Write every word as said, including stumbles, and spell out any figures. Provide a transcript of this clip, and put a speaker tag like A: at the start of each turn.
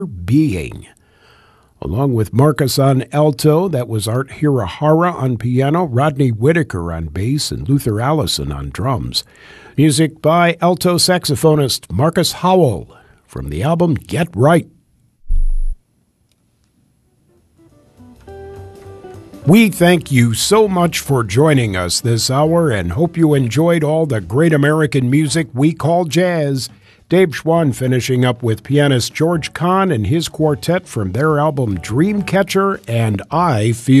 A: Being. Along with Marcus on alto, that was Art Hirahara on piano, Rodney Whitaker on bass, and Luther Allison on drums. Music by alto saxophonist Marcus Howell from the album Get Right. We thank you so much for joining us this hour and hope you enjoyed all the great American music we call jazz. Dave Schwann finishing up with pianist George Kahn and his quartet from their album Dreamcatcher and I Feel